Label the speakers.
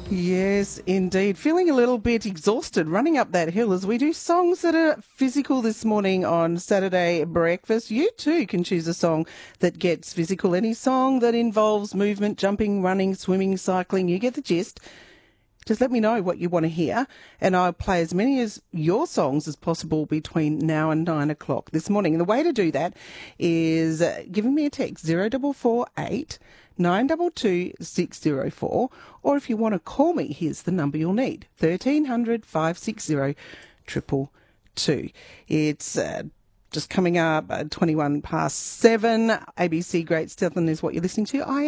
Speaker 1: Yes, indeed. Feeling a little bit exhausted running up that hill as we do songs that are physical this morning on Saturday breakfast. You too can choose a song that gets physical. Any song that involves movement, jumping, running, swimming, cycling. You get the gist. Just let me know what you want to hear, and I'll play as many as your songs as possible between now and 9 o'clock this morning. And the way to do that is giving me a text, 0448 922 604, or if you want to call me, here's the number you'll need, 1300 560 222. It's just coming up 21 past 7. ABC Great Stefan is what you're listening to. I